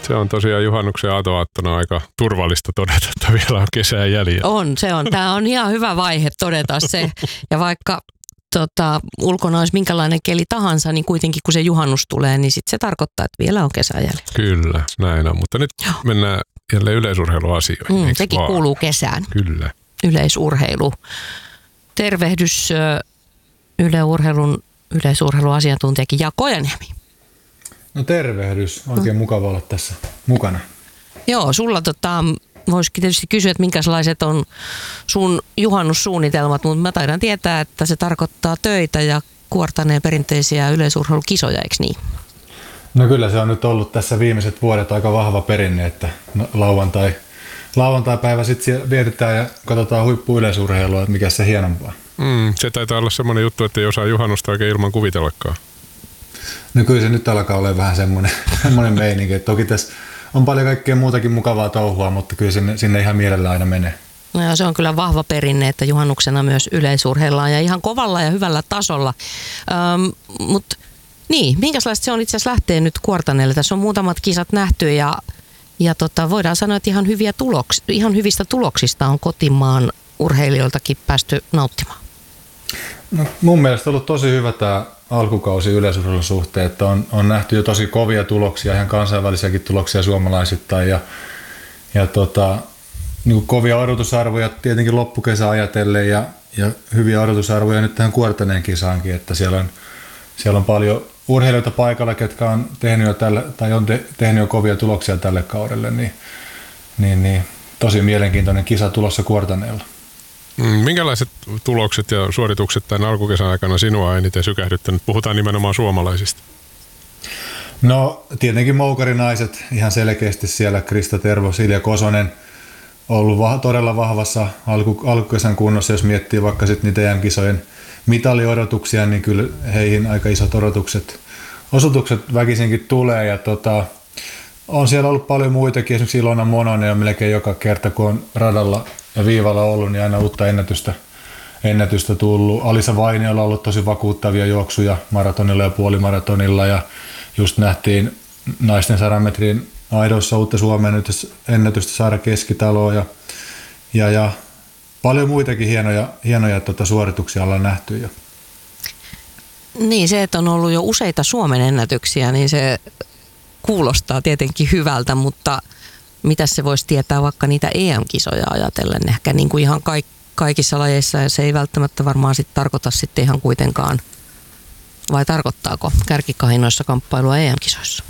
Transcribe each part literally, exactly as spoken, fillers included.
Se on tosiaan juhannuksen aatoaattona aika turvallista todeta, että vielä on kesää jäljellä. On, se on. Tämä on ihan hyvä vaihe todeta se. Ja vaikka tota, ulkona olisi minkälainen keli tahansa, niin kuitenkin kun se juhannus tulee, niin sit se tarkoittaa, että vielä on kesää jäljellä. Kyllä, näin on. Mutta nyt Joo. mennään jälleen yleisurheiluasioihin. Mm, sekin vaan? Kuuluu kesään. Kyllä. Yleisurheilu. Tervehdys Yle Urheilun yleisurheiluasiantuntijakin Jaakko Ojaniemi. No tervehdys. Oikein mm. mukava olla tässä mukana. Joo, sulla tota, voisikin tietysti kysyä, että minkälaiset on sun juhannussuunnitelmat, mutta mä taidan tietää, että se tarkoittaa töitä ja Kuortaneen perinteisiä yleisurheilukisoja, eikö niin? No kyllä se on nyt ollut tässä viimeiset vuodet aika vahva perinne, että lauantai, lauantai-päivä sitten vietetään ja katsotaan huippuyleisurheilua, että mikä se hienompaa. Mm, se taitaa olla semmoinen juttu, että ei osaa juhannusta oikein ilman kuvitellakaan. No kyllä se nyt alkaa olla vähän semmoinen, semmoinen meininki. Toki tässä on paljon kaikkea muutakin mukavaa touhua, mutta kyllä sinne, sinne ihan mielellä aina menee. No ja se on kyllä vahva perinne, että juhannuksena myös yleisurheillaan ja ihan kovalla ja hyvällä tasolla. Öm, Mutta niin, minkälaista se on itse asiassa lähtee nyt Kuortaneelle? Tässä on muutamat kisat nähty ja, ja tota, voidaan sanoa, että ihan, hyviä tuloks, ihan hyvistä tuloksista on kotimaan urheilijoiltakin päästy nauttimaan. No, mun mielestä on ollut tosi hyvä tämä alkukausi yleisurheilun suhteen, että on, on nähty jo tosi kovia tuloksia, ihan kansainvälisiäkin tuloksia suomalaisittain ja, ja tota, niin kuin kovia odotusarvoja tietenkin loppukesä ajatellen ja, ja hyviä odotusarvoja nyt tähän Kuortaneen kisaankin, että siellä on, siellä on paljon urheilijoita paikalla, ketkä on tehnyt jo, tälle, tai on te, tehnyt jo kovia tuloksia tälle kaudelle, niin, niin, niin tosi mielenkiintoinen kisa tulossa Kuortaneella. Minkälaiset tulokset ja suoritukset tämän alkukesän aikana sinua on eniten sykähdyttänyt? Puhutaan nimenomaan suomalaisista. No tietenkin moukarinaiset ihan selkeästi siellä. Krista Tervo, Silja Kosonen ollut va- todella vahvassa alku- alkukesän kunnossa. Jos miettii vaikka sitten niitä E M-kisojen mitaliodotuksia, niin kyllä heihin aika isot odotukset, osoitukset väkisinkin tulee. Ja tota, on siellä ollut paljon muitakin. Esimerkiksi Ilona Mononen on melkein joka kerta, kun on radalla ja viivalla ollut, niin aina uutta ennätystä, ennätystä tullut. Alisa Vainiolla on ollut tosi vakuuttavia juoksuja maratonilla ja puolimaratonilla ja just nähtiin naisten sadan metrin aidoissa uutta Suomen ennätystä Saara Keskitaloa ja, ja, ja paljon muitakin hienoja, hienoja tuota, suorituksia ollaan nähty jo. Niin, se, että on ollut jo useita Suomen ennätyksiä, niin se kuulostaa tietenkin hyvältä, mutta mitä se voisi tietää vaikka niitä E M-kisoja ajatellen? Ehkä niin kuin ihan kaik- kaikissa lajeissa ja se ei välttämättä varmaan sit tarkoita sitten ihan kuitenkaan, vai tarkoittaako kärkikahinoissa kamppailua E M-kisoissa?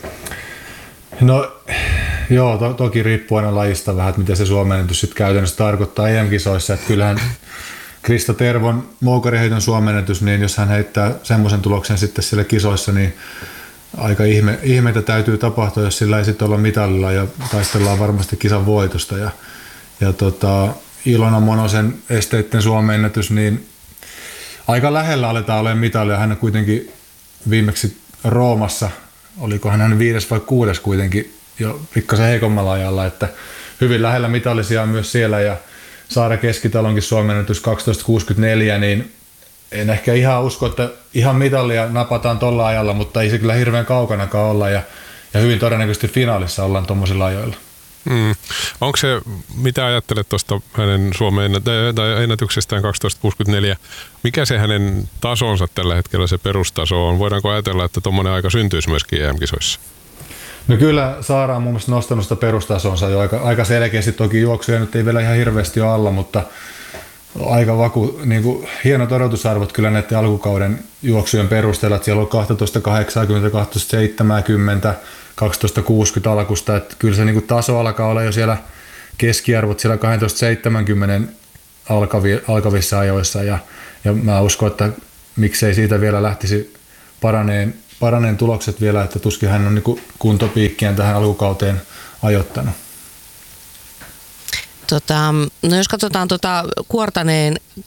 No joo, to- toki riippuu aina lajista vähän, että mitä se Suomen ennätys sitten käytännössä tarkoittaa E M-kisoissa. Että kyllähän Krista Tervon moukariheiton Suomen ennätys, niin jos hän heittää semmoisen tuloksen sitten siellä kisoissa, niin aika ihme, ihmeitä täytyy tapahtua, jos sillä ei sitten olla mitalilla ja taistellaan varmasti kisan voitosta. Ja, ja tota, Ilona Monosen esteitten Suomen ennätys, niin aika lähellä aletaan olemaan mitalia. Hän on kuitenkin viimeksi Roomassa, olikohan hän viides vai kuudes kuitenkin jo pikkasen heikommalla ajalla, että hyvin lähellä mitallisia on myös siellä ja Saara Keskitalonkin Suomen ennätys kaksitoista kuusikymmentäneljä, niin en ehkä ihan usko, että ihan mitalia napataan tuolla ajalla, mutta ei se kyllä hirveän kaukanakaan olla ja, ja hyvin todennäköisesti finaalissa ollaan tuommoisilla ajoilla. Mm. Onko se, mitä ajattelet tuosta hänen Suomen tai ennätyksestään kaksitoista kuusikymmentäneljä, mikä se hänen tasonsa tällä hetkellä se perustaso on? Voidaanko ajatella, että tuommoinen aika syntyisi myöskin E M-kisoissa? No kyllä Saara on mun mielestä nostanut sitä perustasonsa jo aika, aika selkeästi, toki juoksuja nyt ei vielä ihan hirveästi ole alla, mutta aika vaku, niin kuin, hienot odotusarvot kyllä näiden alkukauden juoksujen perusteella, että siellä on kaksitoista kahdeksankymmentä, kaksitoista seitsemänkymmentä, kaksitoista kuusikymmentä alkusta, että kyllä se niin kuin taso alkaa olla jo siellä keskiarvot siellä kaksitoista seitsemänkymmentä alkavi, alkavissa ajoissa ja, ja mä uskon, että miksei siitä vielä lähtisi paraneen, paraneen tulokset vielä, että tuskin hän on niin kuin kuntopiikkiään tähän alkukauteen ajoittanut. Tota, no jos katsotaan tuota Kuortaneen